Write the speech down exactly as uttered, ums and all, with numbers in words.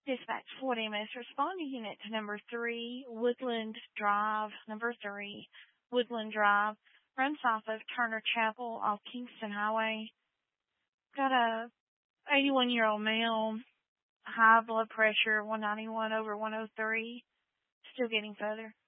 Dispatch Fort M S responding unit to number three, Woodland Drive, number three, Woodland Drive, runs off of Turner Chapel off Kingston Highway. Got a eighty-one-year-old male, high blood pressure, one ninety-one over one oh three. Still getting further.